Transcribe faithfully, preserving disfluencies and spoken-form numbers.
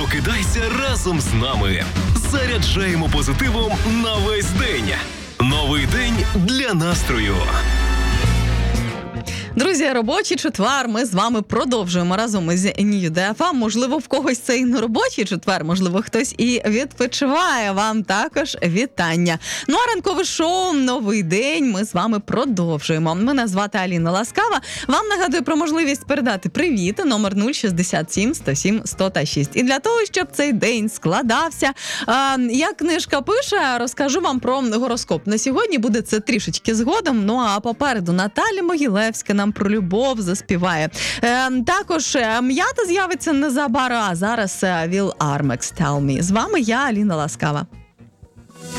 Прокидайся разом з нами. Заряджаємо позитивом на весь день. Новий день для настрою. Друзі, робочий четвер, ми з вами продовжуємо разом із Нью еф ем. Можливо, в когось це і не робочий четвер, можливо, хтось і відпочиває. Вам також вітання. Ну, а ранкове шоу «Новий день» ми з вами продовжуємо. Мене звати Аліна Ласкава. Вам нагадую про можливість передати привіт. Номер нуль шістдесят сім сто сім сто шість. І для того, щоб цей день складався, як книжка пише, розкажу вам про гороскоп. На сьогодні буде це трішечки згодом. Ну, а попереду Наталя Могилевська нам про любов заспіває. Е, також м'ята з'явиться незабаром, а зараз Will Armax Tell Me. З вами я, Аліна Ласкава.